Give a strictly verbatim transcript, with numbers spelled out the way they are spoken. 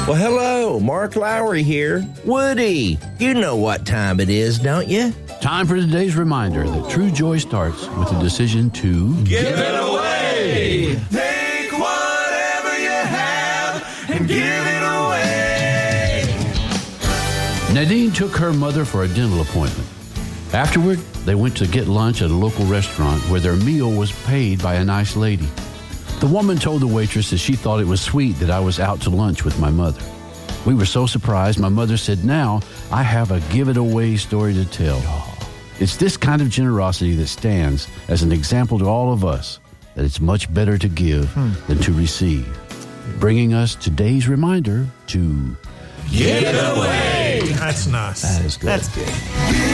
Well, hello, Mark Lowry here. Woody, you know what time it is, don't you? Time for today's reminder that true joy starts with a decision to give it away. Take whatever you have and give it away. Nadine took her mother for a dental appointment. Afterward, they went to get lunch at a local restaurant where their meal was paid by a nice lady. The woman told the waitress that she thought it was sweet that I was out to lunch with my mother. We were so surprised, my mother said, "Now I have a give-it-away story to tell." It's this kind of generosity that stands as an example to all of us that it's much better to give hmm. than to receive. Bringing us today's reminder to give it away. That's nice. That is good. That's good.